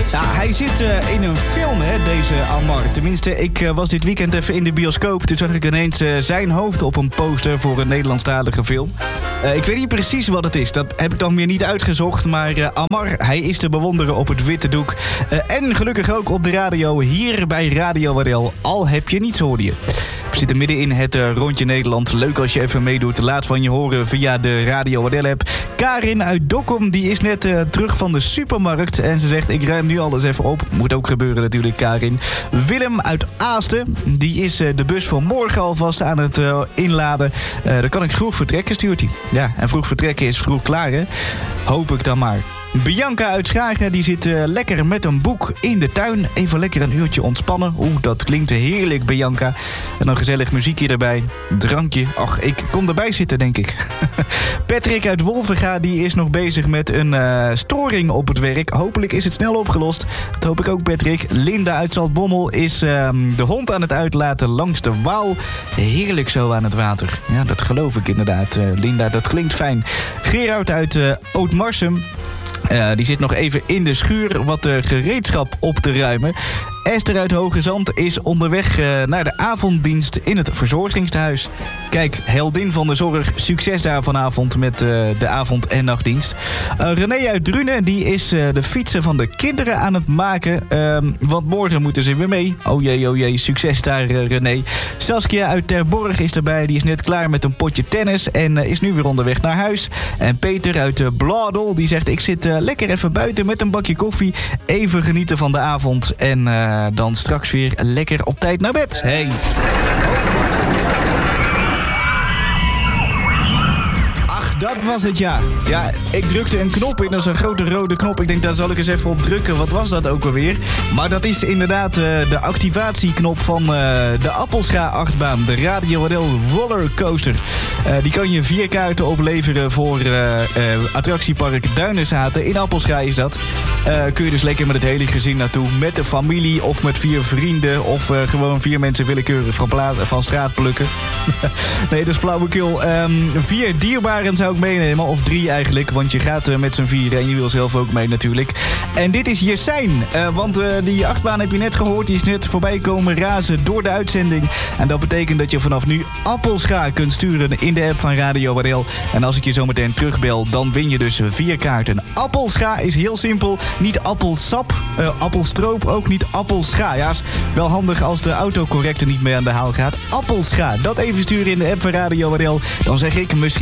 Ja, hij zit in een film, hè, deze Amar. Tenminste, ik was dit weekend even in de bioscoop. Toen zag ik ineens zijn hoofd op een poster voor een Nederlandstalige film. Ik weet niet precies wat het is. Dat heb ik dan weer niet uitgezocht. Maar Amar, hij is te bewonderen op het witte doek. En gelukkig ook op de radio, hier bij Radio Waddel. Al heb je niets, hoorde je. We zitten midden in het Rondje Nederland. Leuk als je even meedoet. Laat van je horen via de Radio Waddel-app. Karin uit Dokkum, die is net terug van de supermarkt. En ze zegt, ik ruim nu alles even op. Moet ook gebeuren natuurlijk, Karin. Willem uit Aasten, die is de bus van morgen alvast aan het inladen. Dan kan ik vroeg vertrekken, stuurt hij. Ja, en vroeg vertrekken is vroeg klaar, hè? Hoop ik dan maar. Bianca uit Schagen, die zit lekker met een boek in de tuin. Even lekker een uurtje ontspannen. Dat klinkt heerlijk, Bianca. En dan gezellig muziekje erbij. Drankje. Ach, ik kom erbij zitten, denk ik. Patrick uit Wolvenga, die is nog bezig met een storing op het werk. Hopelijk is het snel opgelost. Dat hoop ik ook, Patrick. Linda uit Zaltbommel is de hond aan het uitlaten langs de Waal. Heerlijk zo aan het water. Ja, dat geloof ik inderdaad, Linda. Dat klinkt fijn. Gerard uit Ootmarsum. Die zit nog even in de schuur wat gereedschap op te ruimen. Esther uit Hoge Zand is onderweg naar de avonddienst in het verzorgingstehuis. Kijk, heldin van de zorg, succes daar vanavond met de avond- en nachtdienst. René uit Drunen, die is de fietsen van de kinderen aan het maken. Want morgen moeten ze weer mee. Oh jee, succes daar, René. Saskia uit Terborg is erbij, die is net klaar met een potje tennis en is nu weer onderweg naar huis. En Peter uit Bladel, die zegt, ik zit lekker even buiten met een bakje koffie. Even genieten van de avond en dan straks weer lekker op tijd naar bed. Hey. Dat was het, ja. Ja, ik drukte een knop in, dat is een grote rode knop. Ik denk, daar zal ik eens even op drukken. Wat was dat ook alweer? Maar dat is inderdaad de activatieknop van de Appelscha-achtbaan. De Radio Waddel Rollercoaster. Die kan je 4 kaarten opleveren voor attractiepark Duinenzaten. In Appelscha is dat. Kun je dus lekker met het hele gezin naartoe. Met de familie of met 4 vrienden. Of gewoon 4 mensen willekeurig van straat plukken. Nee, dat is flauwekul. 4 dierbaren zou ik meenemen, of 3 eigenlijk, want je gaat met z'n 4 en je wil zelf ook mee natuurlijk. En dit is Jessijn, want die achtbaan heb je net gehoord, die is net voorbij komen razen door de uitzending. En dat betekent dat je vanaf nu Appelscha kunt sturen in de app van Radio Waddel. En als ik je zo meteen terugbel, dan win je dus 4 kaarten. Appelscha is heel simpel, niet appelsap, appelstroop, ook niet Appelscha. Ja, is wel handig als de autocorrector niet meer aan de haal gaat. Appelscha, dat even sturen in de app van Radio Waddel. Dan zeg ik misschien